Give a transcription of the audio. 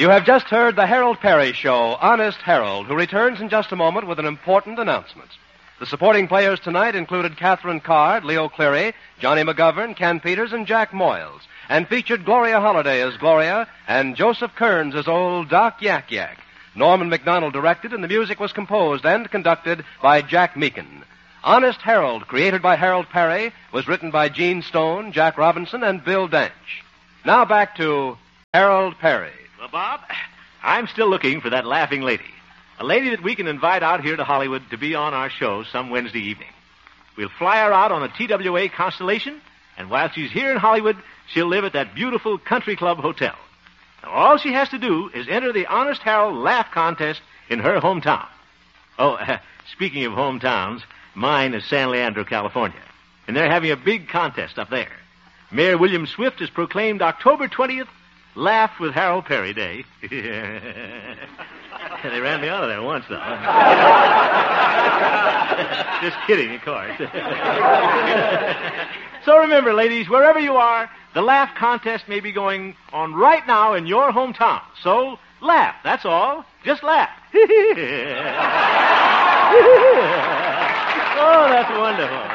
You have just heard the Harold Perry Show, Honest Harold, who returns in just a moment with an important announcement. The supporting players tonight included Catherine Card, Leo Cleary, Johnny McGovern, Ken Peters, and Jack Moyles, and featured Gloria Holliday as Gloria and Joseph Kearns as old Doc Yak Yak. Norman McDonald directed, and the music was composed and conducted by Jack Meakin. Honest Harold, created by Harold Perry, was written by Gene Stone, Jack Robinson, and Bill Danch. Now back to Harold Perry. Well, Bob, I'm still looking for that laughing lady. A lady that we can invite out here to Hollywood to be on our show some Wednesday evening. We'll fly her out on a TWA Constellation, and while she's here in Hollywood, she'll live at that beautiful Country Club Hotel. Now, all she has to do is enter the Honest Harold Laugh Contest in her hometown. Oh, speaking of hometowns, mine is San Leandro, California, and they're having a big contest up there. Mayor William Swift has proclaimed October 20th Laugh with Harold Perry Day. They ran me out of there once, though. Just kidding, of course. So remember, ladies, wherever you are, the laugh contest may be going on right now in your hometown. So laugh, that's all. Just laugh. Oh, that's wonderful.